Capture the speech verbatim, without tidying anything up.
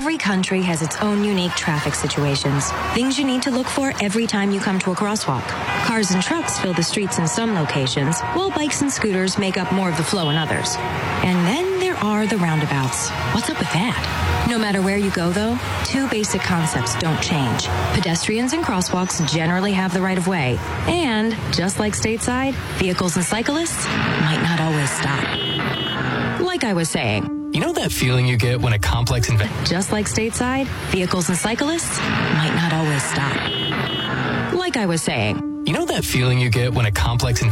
Every country has its own unique traffic situations. Things you need to look for every time you come to a crosswalk. Cars and trucks fill the streets in some locations, while bikes and scooters make up more of the flow in others. And then there are the roundabouts. What's up with that? No matter where you go, though, two basic concepts don't change. Pedestrians and crosswalks generally have the right of way. And, just like stateside, vehicles and cyclists might not always stop. Like I was saying, you know that feeling you get when a complex investment... Just like stateside, vehicles and cyclists might not always stop. Like I was saying, you know that feeling you get when a complex